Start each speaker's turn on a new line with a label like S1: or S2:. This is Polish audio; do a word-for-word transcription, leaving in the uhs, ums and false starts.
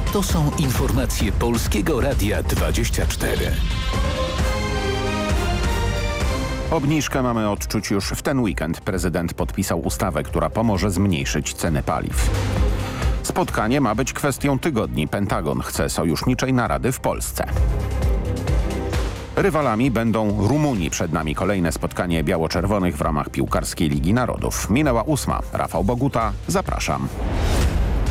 S1: To są informacje Polskiego Radia dwadzieścia cztery.
S2: Obniżkę mamy odczuć już w ten weekend. Prezydent podpisał ustawę, która pomoże zmniejszyć ceny paliw. Spotkanie ma być kwestią tygodni. Pentagon chce sojuszniczej narady w Polsce. Rywalami będą Rumuni. Przed nami kolejne spotkanie biało-czerwonych w ramach piłkarskiej Ligi Narodów. Minęła ósma. Rafał Boguta, zapraszam.